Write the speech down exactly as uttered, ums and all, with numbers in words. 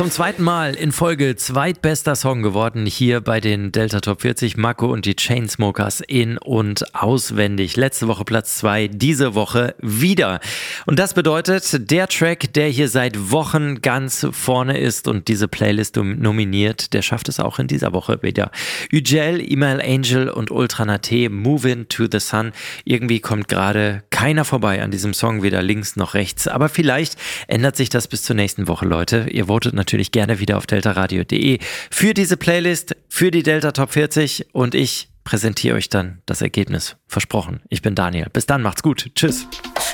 Zum zweiten Mal in Folge zweitbester Song geworden hier bei den Delta Top vierzig. Mako und die Chainsmokers in- und auswendig. Letzte Woche Platz zwei, diese Woche wieder. Und das bedeutet, der Track, der hier seit Wochen ganz vorne ist und diese Playlist nominiert, der schafft es auch in dieser Woche wieder. Ügel, Email Angel und Ultranate, Movin' to the Sun. Irgendwie kommt gerade keiner vorbei an diesem Song, weder links noch rechts. Aber vielleicht ändert sich das bis zur nächsten Woche, Leute. Ihr votet natürlich gerne wieder auf deltaradio punkt de für diese Playlist, für die Delta Top vierzig und ich präsentiere euch dann das Ergebnis. Versprochen. Ich bin Daniel. Bis dann, macht's gut. Tschüss.